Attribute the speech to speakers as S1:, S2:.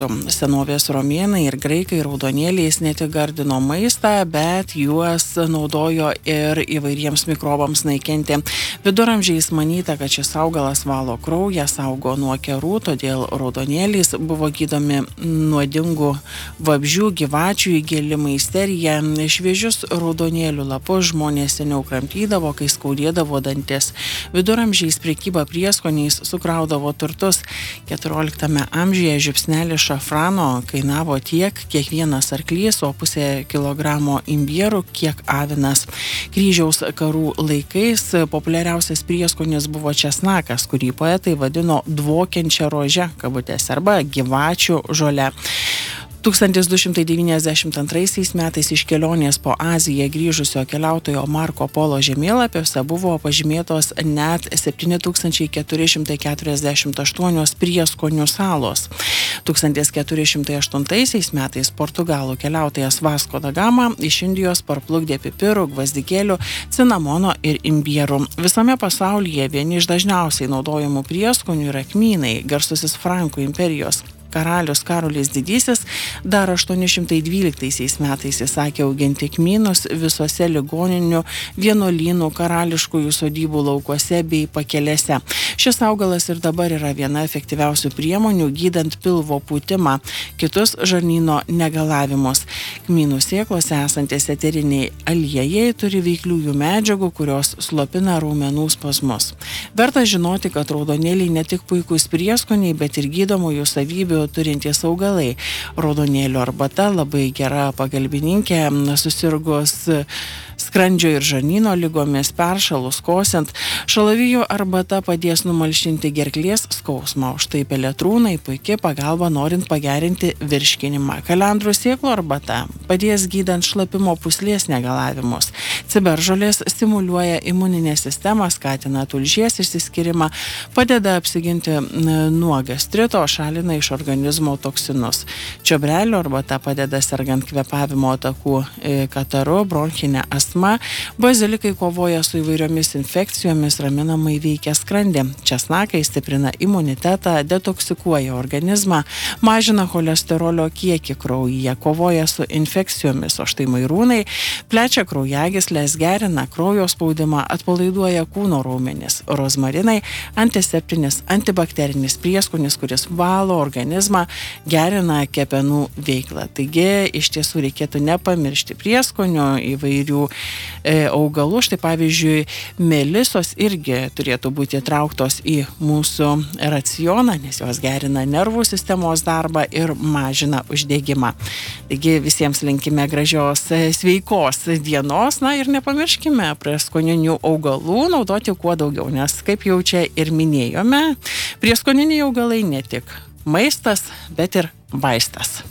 S1: Senovės romėnai ir graikai raudonėliais ne tik gardino maistą, bet juos naudojo ir įvairiems mikrobams naikinti. Viduramžiais manyta, kad šis augalas valo kraują, saugo nuo kerų, todėl raudonėliais buvo gydomi nuodingų vabzdžių, gyvačių, įgėlimai, isterija. Šviežius raudonėlių lapus žmonės seniau kramtydavo, kai skaudėdavo dantis. Viduramžiais prekyba prieskoniais sukraudavo turtus. 14 amžiuje žiupsnelis šafrano kainavo tiek kiekvienas arklys, o pusė kilogramo imbierų kiek avinas. Kryžiaus karų laikais populiariausias prieskonis buvo česnakas, kurį poetai vadino dvokiančia rože, kabutėse, arba gyvačių žole. 1292 metais iš kelionės po Aziją grįžusio keliautojo Marko Polo žemėlapiuose buvo pažymėtos net 7448 prieskonių salos. 1408 metais portugalų keliautojas Vasco da Gama iš Indijos parplukdė pipirų, gvazdikėlių, cinamono ir imbierų. Visame pasaulyje vieni iš dažniausiai naudojamų prieskonių yra kmynai. Garsusis Frankų imperijos karalius Karolis Didysis dar 812 metais įsakė auginti kmynus visose ligoninių, vienuolynų, karališkųjų sodybų laukuose bei pakelėse. Šis augalas ir dabar yra viena efektyviausių priemonių gydant pilvo pūtimą, kitus žarnyno negalavimus. Kmynų sėklose esantis eteriniai aliejai turi veikliųjų medžiagų, kurios slopina raumenų spazmus. Verta žinoti, kad raudonėliai ne tik puikūs prieskoniai, bet ir gydomųjų savybių turintys augalai. Raudonėlių arbata labai gera pagalbininkė susirgus skrandžio ir žarnyno ligomis, peršalus, kosint. Šalavijų arbata padės numalšinti gerklės skausmą, o štai peletrūnai puikiai pagalba norint pagerinti virškinimą. Kalendrų sėklų arbata padės gydant šlapimo pūslės negalavimus. Ciberžolės stimuliuoja imuninę sistemą, skatina tulžies išsiskyrimą, padeda apsiginti nuo gastrito, šalina iš organizmo toksinus. Čiobrelio arbata padeda sergant kvėpavimo takų kataru, bronchinė astma. Bazilikai kovoja su įvairiomis infekcijomis, raminamai veikia skrandį. Česnakai stiprina imunitetą, detoksikuoja organizmą, mažina cholesterolio kiekį kraujyje, kovoja su infekcijomis, o štai mairūnai plečia kraujagyslės, gerina kraujo spaudimą, atpalaiduoja kūno raumenis. Rozmarinai antiseptinis, antibakterinis prieskonis, kuris valo organizmą, gerina kepenų veiklą. Taigi iš tiesų reikėtų nepamiršti prieskonių, įvairių augalų. Štai pavyzdžiui, melisos irgi turėtų būti įtrauktos į mūsų racioną, nes jos gerina nervų sistemos darbą ir mažina uždegimą. Taigi visiems linkime gražios, sveikos dienos, na ir nepamirškime prieskoninių augalų naudoti kuo daugiau, nes kaip jau čia ir minėjome, prieskoniniai augalai ne tik maistas, bet ir vaistas.